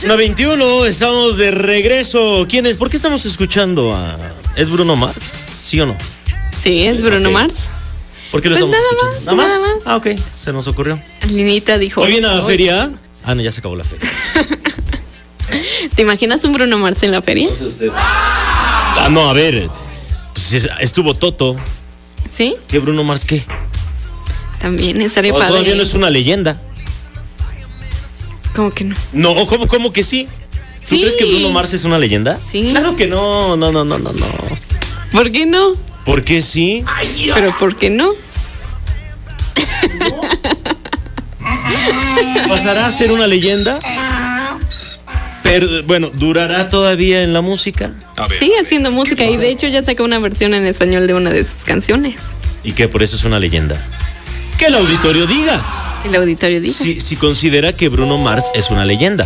1:21, estamos de regreso. ¿Quién es? ¿Por qué estamos escuchando a... ¿Es Bruno Mars? ¿Sí o no? Sí, es Bruno Mars. ¿Por qué lo Pues estamos escuchando? nada más. Ah, ok, se nos ocurrió. Linita dijo... ¿Hoy viene a la feria? Ah, no, ya se acabó la feria. ¿Te imaginas un Bruno Mars en la feria? No sé usted. Ah, no, a ver. Pues estuvo Toto. ¿Sí? ¿Qué Bruno Mars qué? También estaría padre. Todavía no es una leyenda. ¿Cómo que no? No, ¿cómo que sí? ¿Tú Sí. crees que Bruno Mars es una leyenda? Sí. Claro que no. ¿Por qué no? ¿Por qué sí? ¿Pero por qué no? ¿Pasará a ser una leyenda? Pero, bueno, ¿durará todavía en la música? Sigue haciendo música y de hecho ya sacó una versión en español de una de sus canciones. ¿Y qué? Por eso es una leyenda. Que el auditorio diga. El auditorio dijo. Si considera que Bruno Mars es una leyenda.